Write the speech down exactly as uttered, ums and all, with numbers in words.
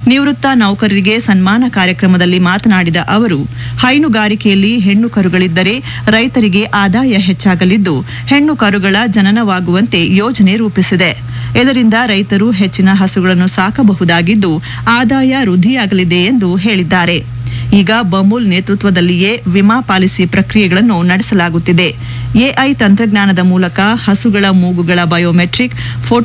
ನಿವೃತ್ತ ನೌಕರರಿಗೆ ಸನ್ಮಾನ ಕಾರ್ಯಕ್ರಮದಲ್ಲಿ ಮಾತನಾಡಿದ ಅವರು ಹೈನುಗಾರಿಕೆಯಲ್ಲಿ ಹೆಣ್ಣು ಕರುಗಳಿದ್ದರೆ ರೈತರಿಗೆ ಆದಾಯ ಹೆಚ್ಚಾಗಲಿದ್ದು ಹೆಣ್ಣು ಕರುಗಳ ಜನನವಾಗುವಂತೆ ಯೋಜನೆ ರೂಪಿಸಿದೆ. ಇದರಿಂದ ರೈತರು ಹೆಚ್ಚಿನ ಹಸುಗಳನ್ನು ಸಾಕಬಹುದಾಗಿದ್ದು ಆದಾಯ ವೃದ್ಧಿಯಾಗಲಿದೆ ಎಂದು ಹೇಳಿದ್ದಾರೆ. ಈಗ ಬಮೂಲ್ ನೇತೃತ್ವದಲ್ಲಿಯೇ ವಿಮಾ ಪಾಲಿಸಿ ಪ್ರಕ್ರಿಯೆಗಳನ್ನು ನಡೆಸಲಾಗುತ್ತಿದೆ. ಎಐ ತಂತ್ರಜ್ಞಾನದ ಮೂಲಕ ಹಸುಗಳ ಮೂಗುಗಳ ಬಯೋಮೆಟ್ರಿಕ್ ಫೋಟೋ